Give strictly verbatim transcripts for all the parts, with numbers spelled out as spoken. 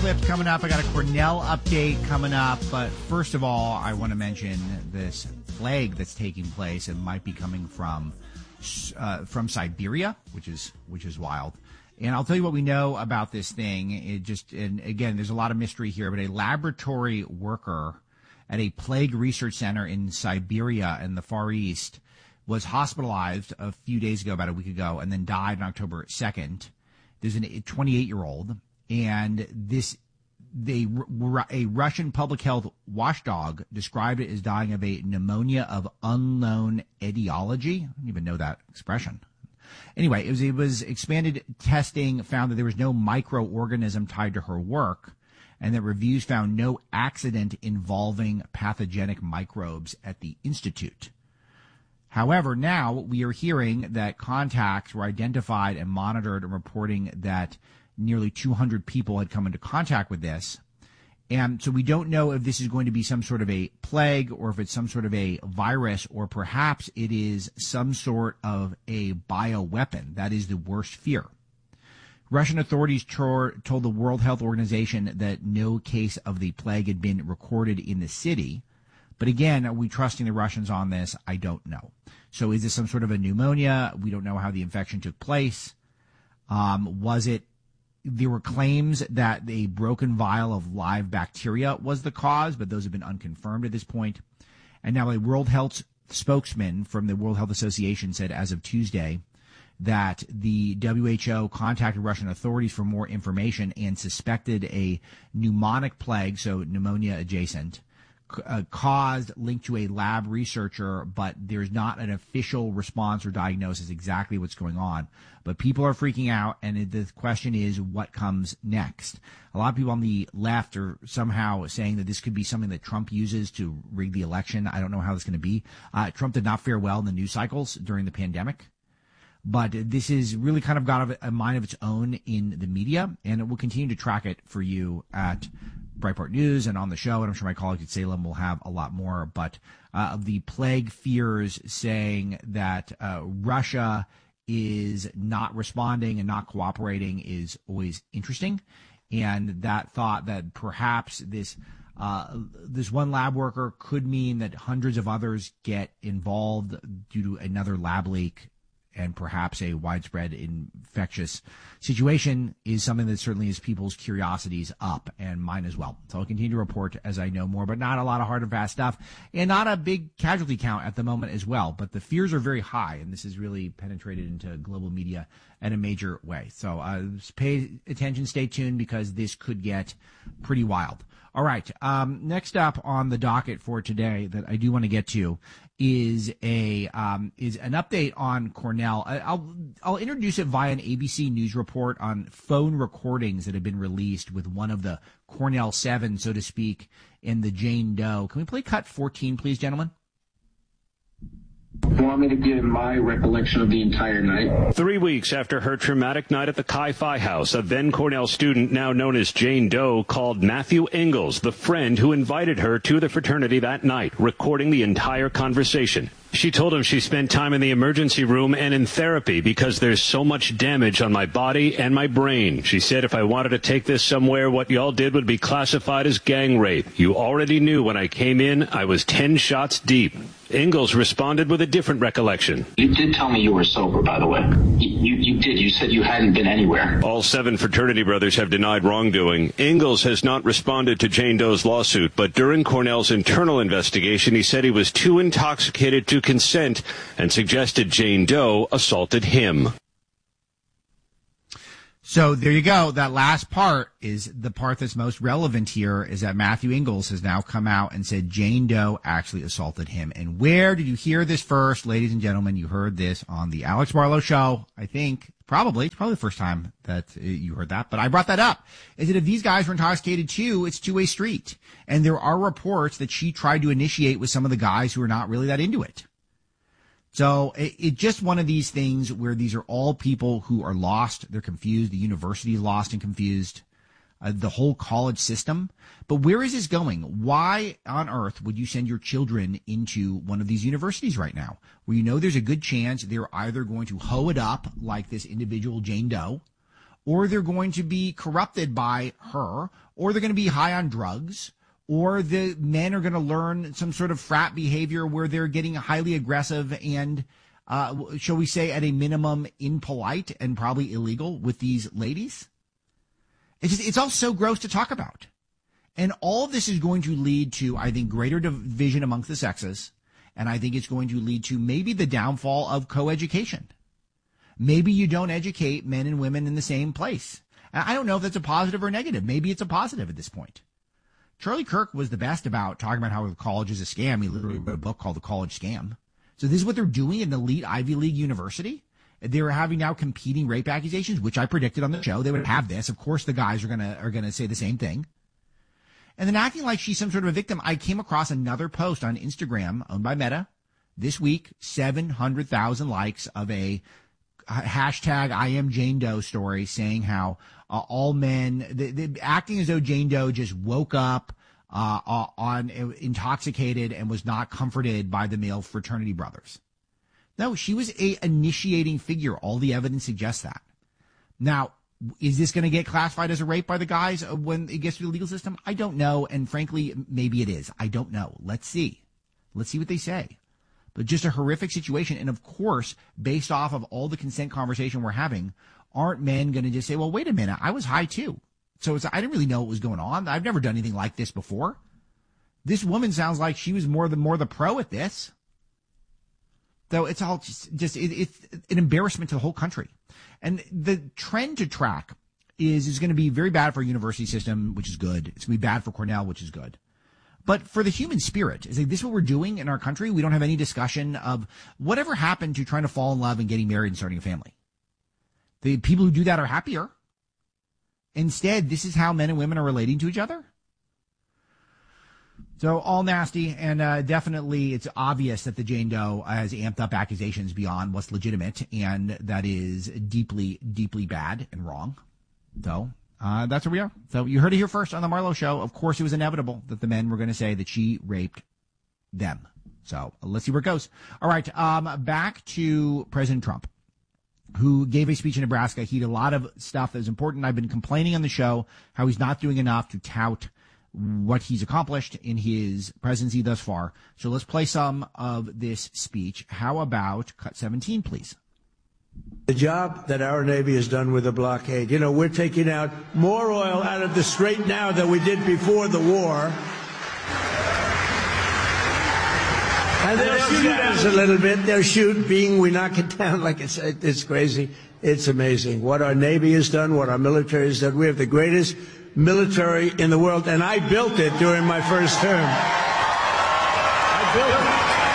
clips coming up. I got a Cornell update coming up. But first of all, I want to mention this plague that's taking place and might be coming from uh, from Siberia, which is which is wild. And I'll tell you what we know about this thing. It just, and again, there's a lot of mystery here, but a laboratory worker at a plague research center in Siberia in the Far East was hospitalized a few days ago, about a week ago, and then died on October second. There's a twenty-eight-year-old, and this they a Russian public health watchdog described it as dying of a pneumonia of unknown etiology. I don't even know that expression. Anyway, it was, it was expanded testing found that there was no microorganism tied to her work, and that reviews found no accident involving pathogenic microbes at the institute. However, now we are hearing that contacts were identified and monitored, and reporting that nearly two hundred people had come into contact with this. And so we don't know if this is going to be some sort of a plague, or if it's some sort of a virus, or perhaps it is some sort of a bioweapon. That is the worst fear. Russian authorities told the World Health Organization that no case of the plague had been recorded in the city. But again, are we trusting the Russians on this? I don't know. So is this some sort of a pneumonia? We don't know how the infection took place. Um, was it There were claims that a broken vial of live bacteria was the cause, but those have been unconfirmed at this point. And now a World Health spokesman from the World Health Association said as of Tuesday that the W H O contacted Russian authorities for more information and suspected a pneumonic plague, so pneumonia adjacent, Uh, caused linked to a lab researcher, but there's not an official response or diagnosis exactly what's going on. But people are freaking out, and it, the question is what comes next. A lot of people on the left are somehow saying that this could be something that Trump uses to rig the election. I don't know how this is going to be. Uh, Trump did not fare well in the news cycles during the pandemic. But this is really kind of got a mind of its own in the media, and it will continue to track it for you at Breitbart News and on the show, and I'm sure my colleagues at Salem will have a lot more. But uh, the plague fears saying that uh, Russia is not responding and not cooperating is always interesting. And that thought that perhaps this uh, this one lab worker could mean that hundreds of others get involved due to another lab leak and perhaps a widespread infectious situation is something that certainly is people's curiosities up, and mine as well. So I'll continue to report as I know more, but not a lot of hard and fast stuff, and not a big casualty count at the moment as well. But the fears are very high, and this has really penetrated into global media in a major way. So uh, pay attention, stay tuned, because this could get pretty wild. All right. Um, next up on the docket for today that I do want to get to is a um, is an update on Cornell. I, I'll I'll introduce it via an A B C News report on phone recordings that have been released with one of the Cornell Seven, so to speak, in the Jane Doe. Can we play cut fourteen, please, gentlemen? You want me to give my recollection of the entire night? Three weeks after her traumatic night at the Chi-Phi house, a then Cornell student, now known as Jane Doe, called Matthew Ingalls, the friend who invited her to the fraternity that night, recording the entire conversation. She told him she spent time in the emergency room and in therapy because there's so much damage on my body and my brain. She said if I wanted to take this somewhere, what y'all did would be classified as gang rape. You already knew when I came in, I was ten shots deep. Ingalls responded with a different recollection. You did tell me you were sober, by the way. You, you, you did. You said you hadn't been anywhere. All seven fraternity brothers have denied wrongdoing. Ingalls has not responded to Jane Doe's lawsuit, but during Cornell's internal investigation, he said he was too intoxicated to consent and suggested Jane Doe assaulted him. So there you go. That last part is the part that's most relevant here, is that Matthew Ingalls has now come out and said Jane Doe actually assaulted him. And where did you hear this first? Ladies and gentlemen, you heard this on the Alex Barlow Show. I think probably, it's probably the first time that you heard that, but I brought that up. Is that if these guys were intoxicated too, it's two-way street. And there are reports that she tried to initiate with some of the guys who are not really that into it. So it's it just one of these things where these are all people who are lost. They're confused. The university is lost and confused. Uh, the whole college system. But where is this going? Why on earth would you send your children into one of these universities right now, where you know there's a good chance they're either going to hoe it up like this individual Jane Doe, or they're going to be corrupted by her, or they're going to be high on drugs, or the men are going to learn some sort of frat behavior where they're getting highly aggressive and, uh, shall we say, at a minimum, impolite and probably illegal with these ladies. It's just, it's all so gross to talk about. And all of this is going to lead to, I think, greater division amongst the sexes. And I think it's going to lead to maybe the downfall of coeducation. Maybe you don't educate men and women in the same place. And I don't know if that's a positive or negative. Maybe it's a positive at this point. Charlie Kirk was the best about talking about how college is a scam. He literally wrote a book called The College Scam. So this is what they're doing in an elite Ivy League university. They're having now competing rape accusations, which I predicted on the show. They would have this. Of course, the guys are gonna are gonna say the same thing. And then acting like she's some sort of a victim. I came across another post on Instagram owned by Meta this week, seven hundred thousand likes of a hashtag I am Jane Doe story saying how uh, all men, the, the, acting as though Jane Doe just woke up uh, uh, on uh, intoxicated and was not comforted by the male fraternity brothers. No, she was a initiating figure. All the evidence suggests that. Now, is this going to get classified as a rape by the guys when it gets through the legal system? I don't know. And frankly, maybe it is. I don't know. Let's see. Let's see what they say. But just a horrific situation. And of course, based off of all the consent conversation we're having, aren't men going to just say, well, wait a minute, I was high too. So it's, I didn't really know what was going on. I've never done anything like this before. This woman sounds like she was more the, more the pro at this. So it's all just, just it, it's an embarrassment to the whole country. And the trend to track is, is going to be very bad for our university system, which is good. It's going to be bad for Cornell, which is good. But for the human spirit, is like, this is what we're doing in our country? We don't have any discussion of whatever happened to trying to fall in love and getting married and starting a family. The people who do that are happier. Instead, this is how men and women are relating to each other. So all nasty, and uh, definitely it's obvious that the Jane Doe has amped up accusations beyond what's legitimate, and that is deeply, deeply bad and wrong. So uh, that's where we are. So you heard it here first on the Marlowe Show. Of course, it was inevitable that the men were going to say that she raped them. So let's see where it goes. All right, um, back to President Trump, who gave a speech in Nebraska. He did a lot of stuff that is important. I've been complaining on the show how he's not doing enough to tout what he's accomplished in his presidency thus far. So let's play some of this speech. How about cut seventeen, please? The job that our Navy has done with the blockade. You know, we're taking out more oil out of the Strait now than we did before the war. And they'll shoot at us a little bit. They'll shoot, being we knock it down like it's, it's crazy. It's amazing what our Navy has done, what our military has done. We have the greatest military in the world, and I built it during my first term. I built it.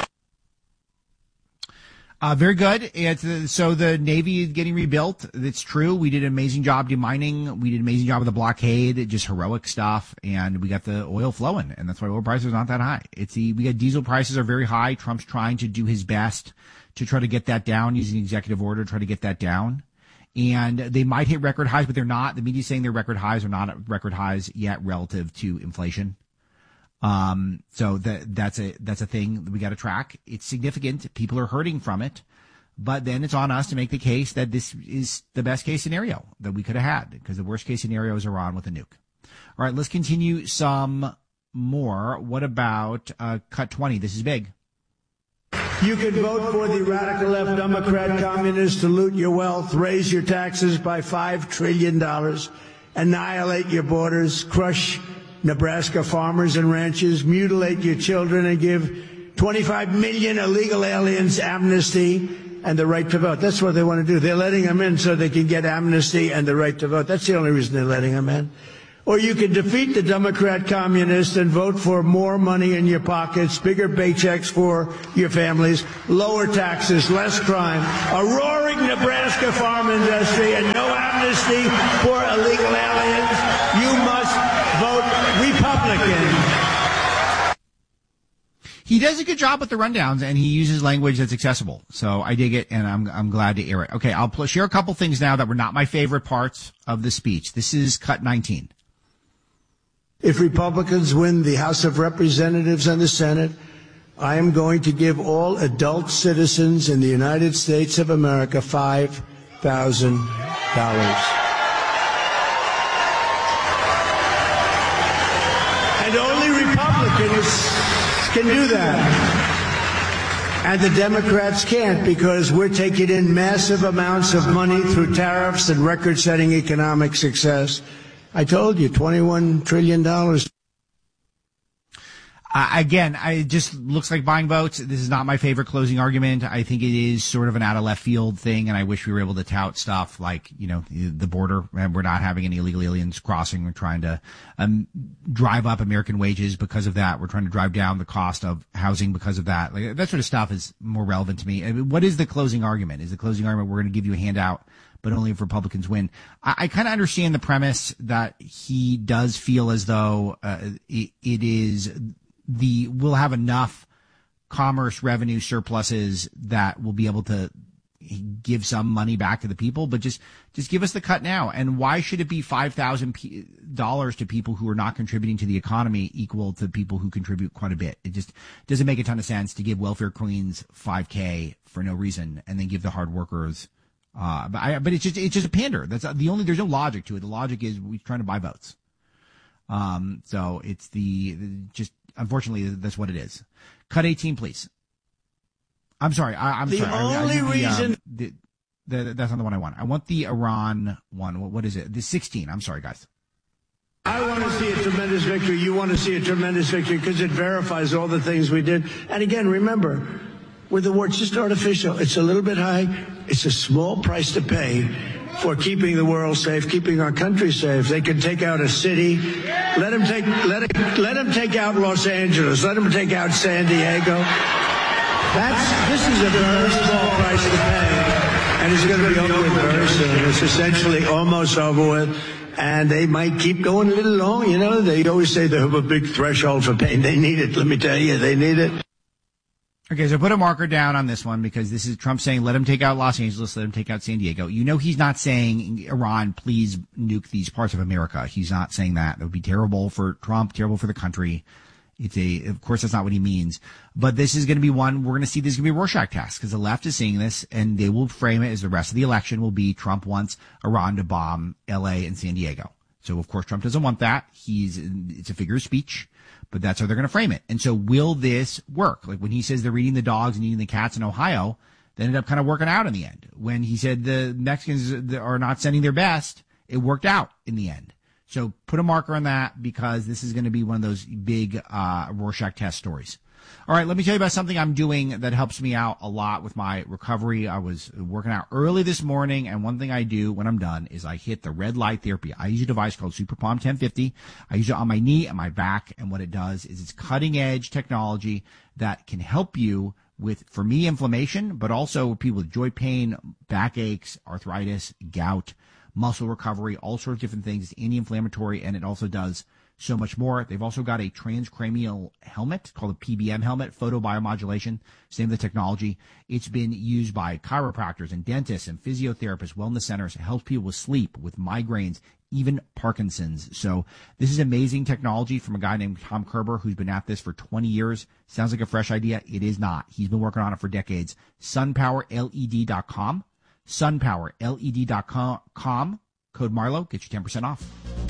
Uh, very good. It's, uh, so the Navy is getting rebuilt. It's true. We did an amazing job demining. We did an amazing job with the blockade, just heroic stuff, and we got the oil flowing, and that's why oil prices are not that high. It's the, we got diesel prices are very high. Trump's trying to do his best to try to get that down using executive order, try to get that down. And they might hit record highs, but they're not. The media's saying their record highs are not at record highs yet relative to inflation. Um, so that, that's a, that's a thing that we got to track. It's significant. People are hurting from it, but then it's on us to make the case that this is the best case scenario that we could have had, because the worst case scenario is Iran with a nuke. All right, let's continue some more. What about, uh, cut twenty? This is big. You can vote for the radical left Democrat communists to loot your wealth, raise your taxes by five trillion dollars, annihilate your borders, crush Nebraska farmers and ranchers, mutilate your children, and give twenty-five million illegal aliens amnesty and the right to vote. That's what they want to do. They're letting them in so they can get amnesty and the right to vote. That's the only reason they're letting them in. Or you can defeat the Democrat communists and vote for more money in your pockets, bigger paychecks for your families, lower taxes, less crime, a roaring Nebraska farm industry, and no amnesty for illegal aliens. You must vote Republican. He does a good job with the rundowns, and he uses language that's accessible. So I dig it, and I'm I'm glad to air it. Okay, I'll pl- share a couple things now that were not my favorite parts of the speech. This is cut nineteen. If Republicans win the House of Representatives and the Senate, I am going to give all adult citizens in the United States of America five thousand dollars. Republican is, can do that. And the Democrats can't, because we're taking in massive amounts of money through tariffs and record-setting economic success. I told you, twenty-one trillion dollars. Uh, again, I, it just looks like buying votes. This is not my favorite closing argument. I think it is sort of an out of left field thing, and I wish we were able to tout stuff like, you know, the border, and we're not having any illegal aliens crossing. We're trying to um, drive up American wages because of that. We're trying to drive down the cost of housing because of that. Like, that sort of stuff is more relevant to me. I mean, what is the closing argument? Is the closing argument we're going to give you a handout, but only if Republicans win? I, I kind of understand the premise that he does feel as though uh, it, it is the we'll have enough commerce revenue surpluses that we'll be able to give some money back to the people, but just just give us the cut now. And why should it be five thousand dollars to people who are not contributing to the economy equal to people who contribute quite a bit? It just doesn't make a ton of sense to give welfare queens five K for no reason and then give the hard workers. Uh, but I, but it's just it's just a pander. That's the only. There's no logic to it. The logic is we're trying to buy votes. Um, so it's the just. Unfortunately, that's what it is. Cut eighteen, please. I'm sorry. I, I'm the sorry. The only I, I reason the, um, the, the, that's not the one I want. I want the Iran one. What, what is it? The sixteen. I'm sorry, guys. I want to see a tremendous victory. You want to see a tremendous victory because it verifies all the things we did. And again, remember, with the war, it's just artificial. It's a little bit high. It's a small price to pay for keeping the world safe, keeping our country safe. They can take out a city. Let them take, let it, let them take out Los Angeles. Let them take out San Diego. That's, this is a very small price to pay. And it's going to be over with very soon. It's essentially almost over with. And they might keep going a little long. You know, they always say they have a big threshold for pain. They need it. Let me tell you, they need it. Okay, so put a marker down on this one because this is Trump saying, let him take out Los Angeles, let him take out San Diego. You know he's not saying, Iran, please nuke these parts of America. He's not saying that. That would be terrible for Trump, terrible for the country. It's a, of course, that's not what he means. But this is going to be one, we're going to see this is going to be a Rorschach test because the left is seeing this and they will frame it as the rest of the election will be Trump wants Iran to bomb L A and San Diego. So, of course, Trump doesn't want that. He's, it's a figure of speech. But that's how they're going to frame it. And so will this work? Like when he says they're eating the dogs and eating the cats in Ohio, they ended up kind of working out in the end. When he said the Mexicans are not sending their best, it worked out in the end. So put a marker on that because this is going to be one of those big uh Rorschach test stories. All right, let me tell you about something I'm doing that helps me out a lot with my recovery. I was working out early this morning, and one thing I do when I'm done is I hit the red light therapy. I use a device called Super Palm ten fifty. I use it on my knee and my back, and what it does is it's cutting-edge technology that can help you with, for me, inflammation, but also people with joint pain, backaches, arthritis, gout, muscle recovery, all sorts of different things. It's anti-inflammatory, and it also does so much more. They've also got a transcranial helmet called a P B M helmet, photobiomodulation, same the technology. It's been used by chiropractors and dentists and physiotherapists, wellness centers. It helps people with sleep, with migraines, even Parkinson's. So this is amazing technology from a guy named Tom Kerber who's been at this for twenty years. Sounds like a fresh idea. It is not. He's been working on it for decades. sunpower L E D dot com. sunpower L E D dot com. Code Marlowe. Get you ten percent off.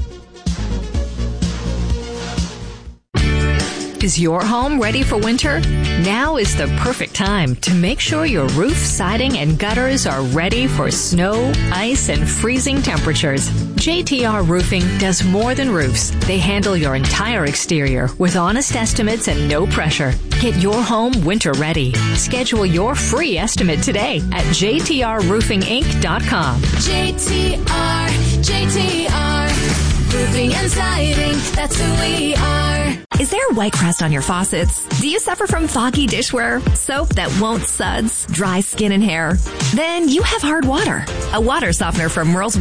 Is your home ready for winter? Now is the perfect time to make sure your roof, siding, and gutters are ready for snow, ice, and freezing temperatures. J T R Roofing does more than roofs. They handle your entire exterior with honest estimates and no pressure. Get your home winter ready. Schedule your free estimate today at J T R roofing inc dot com. J T R, J T R, roofing and siding, that's who we are. Is there white crust on your faucets? Do you suffer from foggy dishware, soap that won't suds, dry skin and hair? Then you have hard water. A water softener from Merle's